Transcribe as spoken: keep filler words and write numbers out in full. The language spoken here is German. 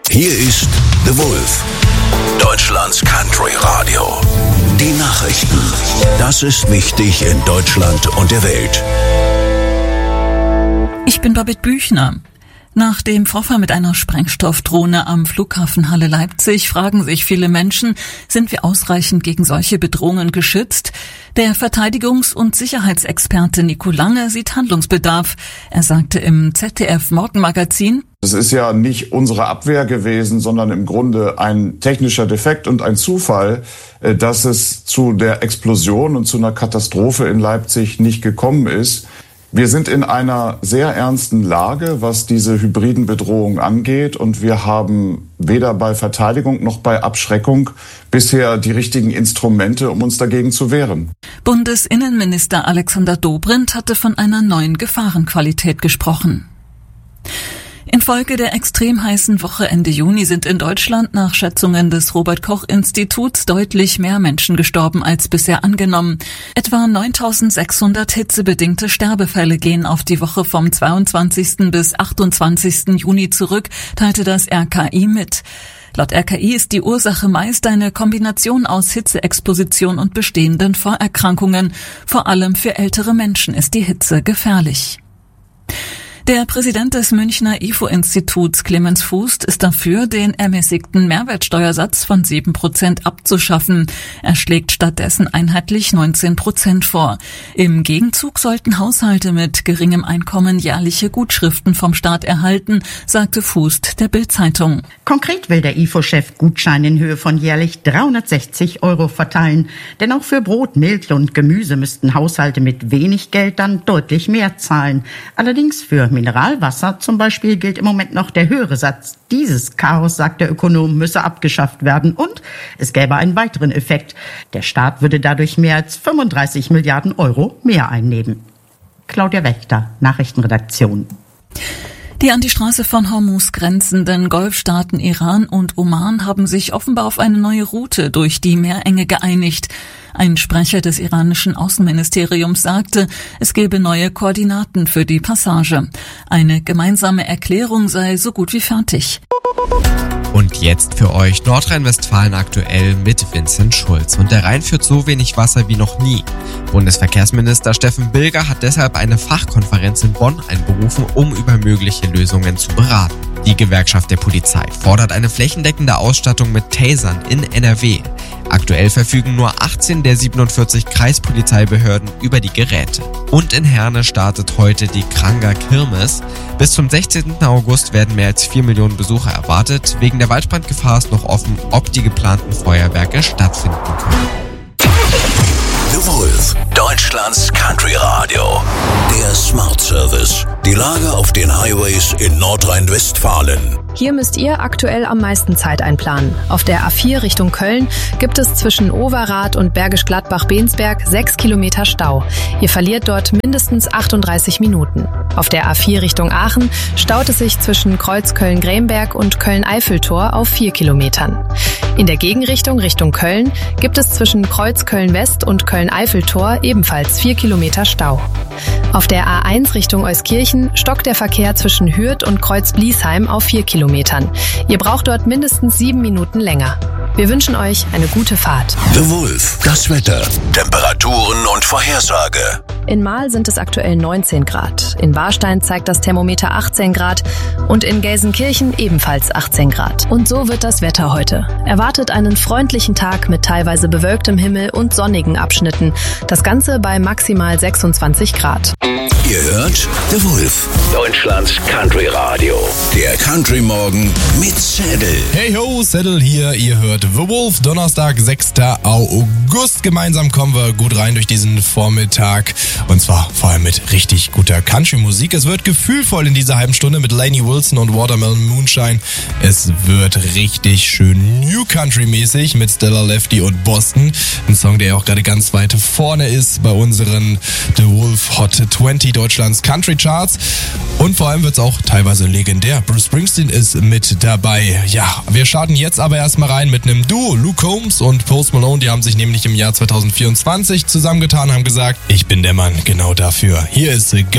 Hier ist The Wolf, Deutschlands Country Radio. Die Nachrichten. Das ist wichtig in Deutschland und der Welt. Ich bin Babette Büchner. Nach dem Vorfall mit einer Sprengstoffdrohne am Flughafen Halle-Leipzig fragen sich viele Menschen, sind wir ausreichend gegen solche Bedrohungen geschützt? Der Verteidigungs- und Sicherheitsexperte Nico Lange sieht Handlungsbedarf. Er sagte im Z D F-Morgenmagazin: Es ist ja nicht unsere Abwehr gewesen, sondern im Grunde ein technischer Defekt und ein Zufall, dass es zu der Explosion und zu einer Katastrophe in Leipzig nicht gekommen ist. Wir sind in einer sehr ernsten Lage, was diese hybriden Bedrohungen angeht, und wir haben weder bei Verteidigung noch bei Abschreckung bisher die richtigen Instrumente, um uns dagegen zu wehren. Bundesinnenminister Alexander Dobrindt hatte von einer neuen Gefahrenqualität gesprochen. Infolge der extrem heißen Woche Ende Juni sind in Deutschland nach Schätzungen des Robert-Koch-Instituts deutlich mehr Menschen gestorben als bisher angenommen. Etwa neuntausendsechshundert hitzebedingte Sterbefälle gehen auf die Woche vom zweiundzwanzigsten bis achtundzwanzigsten Juni zurück, teilte das R K I mit. Laut R K I ist die Ursache meist eine Kombination aus Hitzeexposition und bestehenden Vorerkrankungen. Vor allem für ältere Menschen ist die Hitze gefährlich. Der Präsident des Münchner I F O-Instituts, Clemens Fußt, ist dafür, den ermäßigten Mehrwertsteuersatz von sieben Prozent abzuschaffen. Er schlägt stattdessen einheitlich neunzehn Prozent vor. Im Gegenzug sollten Haushalte mit geringem Einkommen jährliche Gutschriften vom Staat erhalten, sagte Fußt der Bild-Zeitung. Konkret will der I F O-Chef Gutscheine in Höhe von jährlich dreihundertsechzig Euro verteilen. Denn auch für Brot, Milch und Gemüse müssten Haushalte mit wenig Geld dann deutlich mehr zahlen. Allerdings für Mineralwasser zum Beispiel gilt im Moment noch der höhere Satz. Dieses Chaos, sagt der Ökonom, müsse abgeschafft werden, und es gäbe einen weiteren Effekt. Der Staat würde dadurch mehr als fünfunddreißig Milliarden Euro mehr einnehmen. Claudia Wächter, Nachrichtenredaktion. Die an die Straße von Hormuz grenzenden Golfstaaten Iran und Oman haben sich offenbar auf eine neue Route durch die Meerenge geeinigt. Ein Sprecher des iranischen Außenministeriums sagte, es gebe neue Koordinaten für die Passage. Eine gemeinsame Erklärung sei so gut wie fertig. Und jetzt für euch Nordrhein-Westfalen aktuell mit Vincent Schulz. Und der Rhein führt so wenig Wasser wie noch nie. Bundesverkehrsminister Steffen Bilger hat deshalb eine Fachkonferenz in Bonn einberufen, um über mögliche Lösungen zu beraten. Die Gewerkschaft der Polizei fordert eine flächendeckende Ausstattung mit Tasern in N R W. Aktuell verfügen nur achtzehn der siebenundvierzig Kreispolizeibehörden über die Geräte. Und in Herne startet heute die Kranger Kirmes. Bis zum sechzehnten August werden mehr als vier Millionen Besucher erwartet. Wegen der Waldbrandgefahr ist noch offen, ob die geplanten Feuerwerke stattfinden können. The Wolf, Deutschlands Country Radio. Der Smart Service. Die Lage auf den Highways in Nordrhein-Westfalen. Hier müsst ihr aktuell am meisten Zeit einplanen. Auf der A vier Richtung Köln gibt es zwischen Overath und Bergisch Gladbach-Bensberg sechs Kilometer Stau. Ihr verliert dort mindestens achtunddreißig Minuten. Auf der A vier Richtung Aachen staut es sich zwischen Kreuzköln-Gremberg und Köln-Eiffeltor auf vier Kilometern. In der Gegenrichtung Richtung Köln gibt es zwischen Kreuzköln-West und Köln-Eiffeltor ebenfalls vier Kilometer Stau. Auf der A eins Richtung Euskirchen stockt der Verkehr zwischen Hürth und Kreuz-Bliesheim auf vier Kilometern. Ihr braucht dort mindestens sieben Minuten länger. Wir wünschen euch eine gute Fahrt. The Wolf, das Wetter, Temperaturen und Vorhersage. In Mahl sind es aktuell neunzehn Grad. In Warstein zeigt das Thermometer achtzehn Grad und in Gelsenkirchen ebenfalls achtzehn Grad. Und so wird das Wetter heute. Erwartet einen freundlichen Tag mit teilweise bewölktem Himmel und sonnigen Abschnitten. Das Ganze bei maximal sechsundzwanzig Grad. Ihr hört The Wolf, Deutschlands Country Radio. Der Country Morgen mit Saddle. Hey ho, Saddle hier. Ihr hört The Wolf, Donnerstag, sechster August. Gemeinsam kommen wir gut rein durch diesen Vormittag. Und zwar vor allem mit richtig guter Country-Musik. Es wird gefühlvoll in dieser halben Stunde mit Lainey Wilson und Watermelon Moonshine. Es wird richtig schön New Country-mäßig mit Stella Lefty und Boston. Ein Song, der ja auch gerade ganz weit vorne ist bei unseren The Wolf Hot zwanzig Deutschlands Country Charts. Und vor allem wird es auch teilweise legendär. Bruce Springsteen ist mit dabei. Ja, wir starten jetzt aber erstmal rein mit einem Duo. Luke Combs und Post Malone, die haben sich nämlich im Jahr zwanzig vierundzwanzig zusammengetan, haben gesagt, ich bin der Mann genau dafür. Hier ist